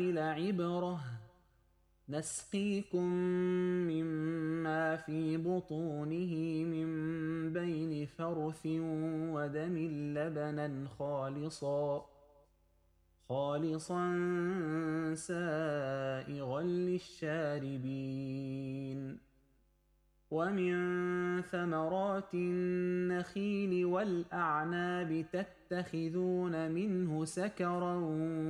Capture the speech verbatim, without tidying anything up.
لعبرة نسقيكم مما في بطونه من بين فرث ودم لبنا خالصا خالصا سائغا للشاربين ومن ثمرات النخيل والأعناب تتخذون منه سكرا